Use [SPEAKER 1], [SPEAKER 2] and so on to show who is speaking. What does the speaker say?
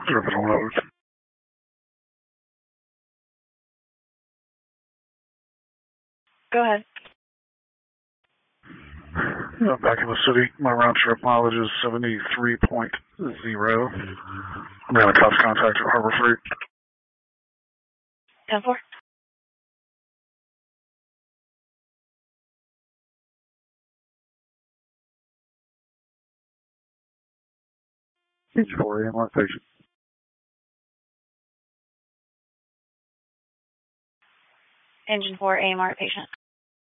[SPEAKER 1] Ribbon on over.
[SPEAKER 2] Go ahead.
[SPEAKER 1] Back in the city, my round trip mileage is 73.0. I'm going to cops contact at Harbor Freight.
[SPEAKER 2] 10-4.
[SPEAKER 1] Each 4 a.m. patient.
[SPEAKER 2] Engine 4, AMR patient.